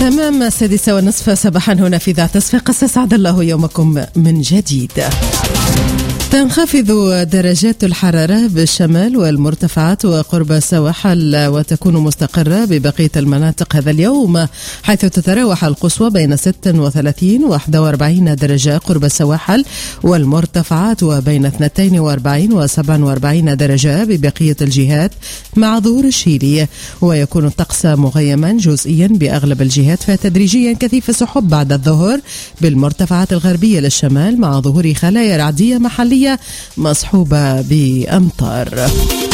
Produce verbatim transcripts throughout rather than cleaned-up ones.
تمام السادسة والنصف صباحا هنا في ذات صفاقس. أسعد الله يومكم من جديد. تنخفض درجات الحرارة بالشمال والمرتفعات وقرب السواحل وتكون مستقرة ببقية المناطق هذا اليوم، حيث تتراوح القصوى بين ستة وثلاثين وواحد وأربعين درجة قرب السواحل والمرتفعات وبين اثنين وأربعين وسبعة وأربعين درجة ببقية الجهات مع ظهور الشيلي. ويكون الطقس مغيما جزئيا بأغلب الجهات فتدريجيا كثيف سحب بعد الظهر بالمرتفعات الغربية للشمال مع ظهور خلايا رعدية محلية مصحوبة بأمطار.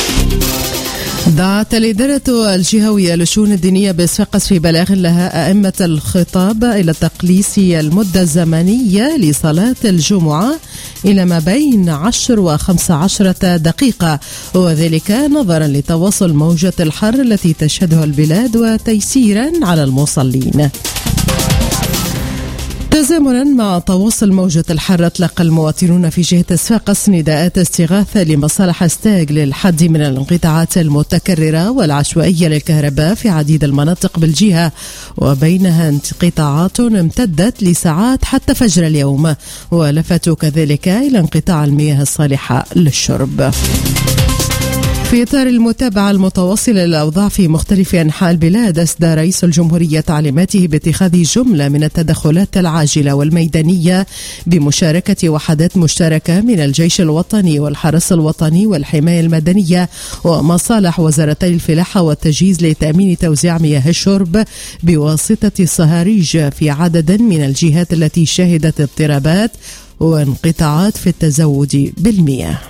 دعت الإدارة الجهوية للشؤون الدينية بصفاقس في بلاغ لها أئمة الخطاب إلى تقليص المدة الزمنية لصلاة الجمعة إلى ما بين عشر وخمس عشرة دقيقة، وذلك نظرا لتواصل موجة الحر التي تشهدها البلاد وتيسيرا على المصلين. تزامنا مع تواصل موجة الحر، أطلق المواطنون في جهة صفاقس نداءات استغاثة لمصالح ستاغ للحد من الانقطاعات المتكررة والعشوائية للكهرباء في عديد المناطق بالجهة، وبينها انقطاعات امتدت لساعات حتى فجر اليوم، ولفتوا كذلك إلى انقطاع المياه الصالحة للشرب. في إطار المتابعة المتواصلة للأوضاع في مختلف أنحاء البلاد، أسدى رئيس الجمهورية تعليماته باتخاذ جملة من التدخلات العاجلة والميدانية بمشاركة وحدات مشتركة من الجيش الوطني والحرس الوطني والحماية المدنية ومصالح وزارتي الفلاحة والتجهيز لتأمين توزيع مياه الشرب بواسطة الصهاريج في عدد من الجهات التي شهدت اضطرابات وانقطاعات في التزود بالمياه.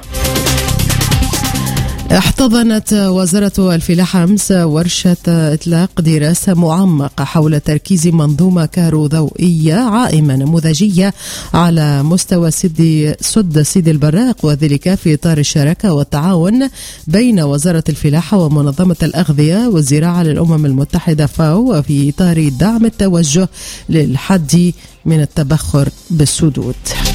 احتضنت وزارة الفلاحة أمس ورشة إطلاق دراسة معمقة حول تركيز منظومة كهروضوئية عائمة نموذجية على مستوى سد سد سيد البراق، وذلك في إطار الشراكة والتعاون بين وزارة الفلاحة ومنظمة الأغذية والزراعة للأمم المتحدة فاو، وفي إطار دعم التوجه للحد من التبخر بالسدود.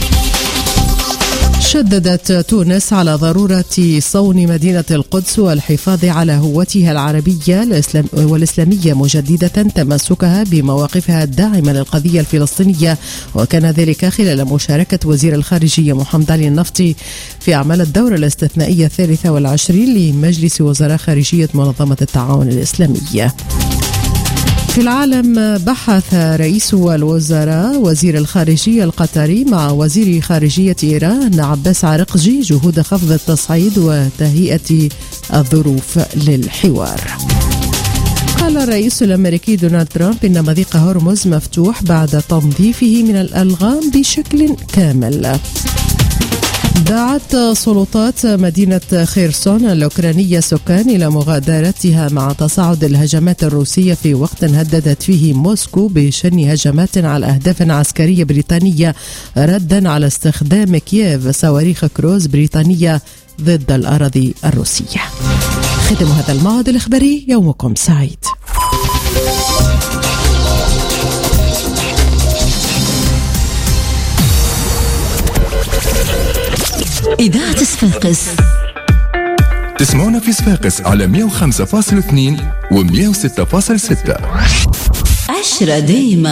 شددت تونس على ضرورة صون مدينة القدس والحفاظ على هويتها العربية والإسلامية، مجددة تمسكها بمواقفها الداعمة للقضية الفلسطينية، وكان ذلك خلال مشاركة وزير الخارجية محمد علي النفطي في أعمال الدورة الاستثنائية الثالثة والعشرين لمجلس وزراء خارجية منظمة التعاون الإسلامية. في العالم، بحث رئيس الوزراء وزير الخارجية القطري مع وزير خارجية إيران عباس عرقجي جهود خفض التصعيد وتهيئة الظروف للحوار. قال الرئيس الأمريكي دونالد ترامب إن مضيق هرمز مفتوح بعد تنظيفه من الألغام بشكل كامل. دعت سلطات مدينة خيرسون الأوكرانية سكان إلى مغادرتها مع تصاعد الهجمات الروسية في وقت هددت فيه موسكو بشن هجمات على أهداف عسكرية بريطانية ردا على استخدام كييف صواريخ كروز بريطانية ضد الأراضي الروسية. ختم هذا الموعد الإخباري، يومكم سعيد. إذاعة صفاقس تسمعونا في صفاقس على مئة وخمسة فاصلة اثنين و مئة وستة فاصلة ستة. عشرة دايما.